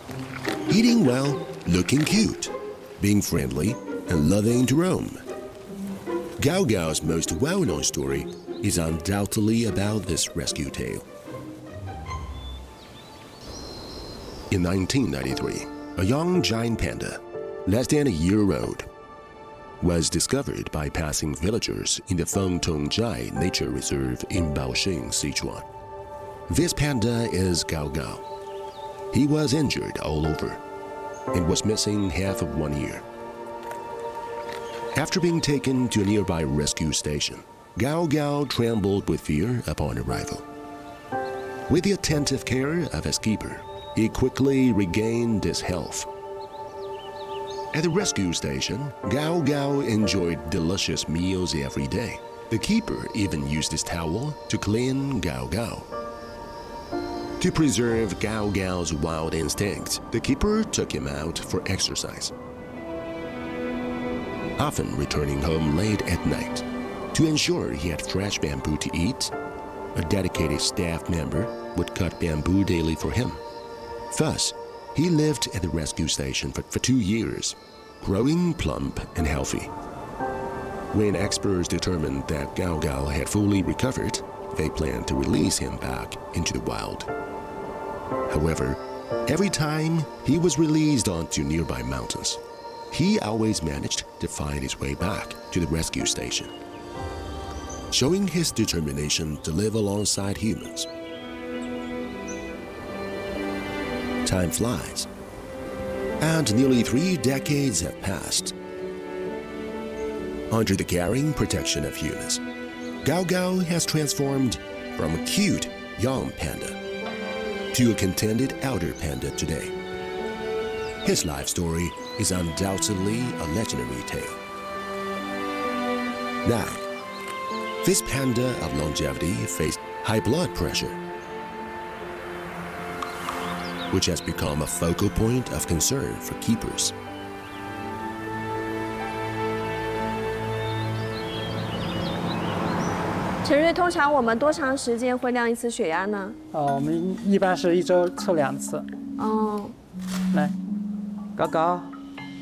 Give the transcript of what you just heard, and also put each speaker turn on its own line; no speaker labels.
Eating well, looking cute, being friendly, and loving to roam. Gao Gao's most well-known story is undoubtedly about this rescue tale. In 1993, a young giant panda, less than a year old, was discovered by passing villagers in the Fengtongjai Nature Reserve in Baoxing, Sichuan. This panda is Gao Gao. He was injured all over and was missing half of one ear. After being taken to a nearby rescue station, Gao Gao trembled with fear upon arrival. With the attentive care of his keeper, he quickly regained his health. At the rescue station, Gao Gao enjoyed delicious meals every day. The keeper even used his towel to clean Gao Gao. To preserve Gao Gao's wild instincts, the keeper took him out for exercise, often returning home late at night. To ensure he had fresh bamboo to eat, a dedicated staff member would cut bamboo daily for him. Thus, he lived at the rescue station for 2 years, growing plump and healthy. When experts determined that Gao Gao had fully recovered, they planned to release him back into the wild. However, every time he was released onto nearby mountains, he always managed to find his way back to the rescue station, showing his determination to live alongside humans. Time flies, and nearly 3 decades have passed. Under the caring protection of humans, Gao Gao has transformed from a cute young panda to a contented elder panda today. His life story is undoubtedly a legendary tale. Now, this panda of longevity faced high blood pressure, which has become a focal point of concern for keepers.
陈瑞，通常我们多长时间会量一次血压呢？
我们一般是1周测2次。
哦，
来，高高。